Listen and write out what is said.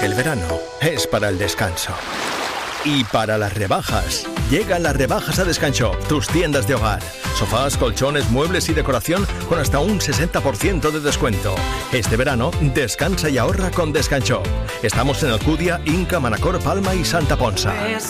El verano es para el descanso. Y para las rebajas. Llegan las rebajas a Descanshop, tus tiendas de hogar. Sofás, colchones, muebles y decoración con hasta un 60% de descuento. Este verano, descansa y ahorra con Descanshop. Estamos en Alcudia, Inca, Manacor, Palma y Santa Ponsa.